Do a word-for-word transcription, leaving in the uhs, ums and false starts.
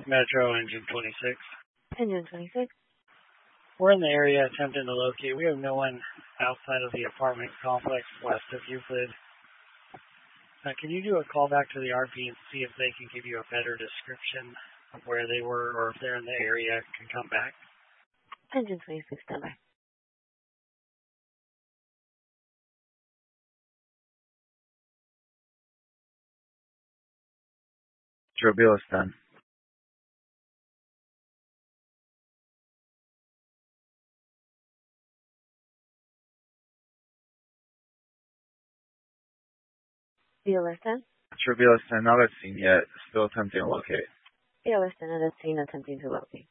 Metro Engine twenty-six. Engine twenty-six. We're in the area attempting to locate. We have no one outside of the apartment complex west of Euclid. Uh, can you do a call back to the R P and see if they can give you a better description of where they were, or if they're in the area, can come back? Engine twenty-six, stand by. Drobilistan. Drobilistan? Drobilistan, not at scene yet. Still attempting to locate. Drobilistan at the scene attempting to locate.